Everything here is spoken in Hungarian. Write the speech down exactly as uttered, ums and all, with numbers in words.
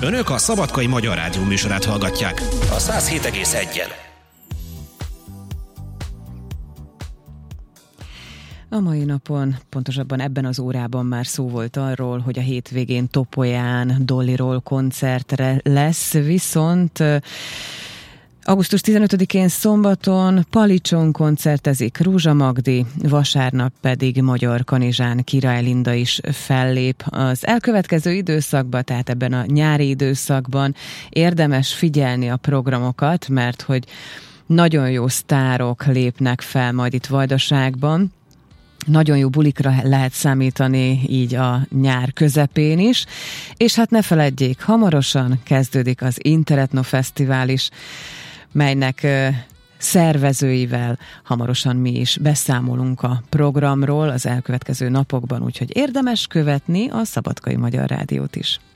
Önök a Szabadkai Magyar Rádió műsorát hallgatják. A száz hét egész egyen. A mai napon, pontosabban ebben az órában már szó volt arról, hogy a hétvégén Topolyán Dolly Roll koncertre lesz, viszont augusztus tizenötödikén szombaton Palicson koncertezik Rózsa Magdi, vasárnap pedig Magyar Kanizsán Király Linda is fellép. Az elkövetkező időszakban, tehát ebben a nyári időszakban érdemes figyelni a programokat, mert hogy nagyon jó sztárok lépnek fel majd itt Vajdaságban. Nagyon jó bulikra lehet számítani így a nyár közepén is, és hát ne feledjék, hamarosan kezdődik az Interetno Fesztivál is, melynek szervezőivel hamarosan mi is beszámolunk a programról az elkövetkező napokban, úgyhogy érdemes követni a Szabadkai Magyar Rádiót is.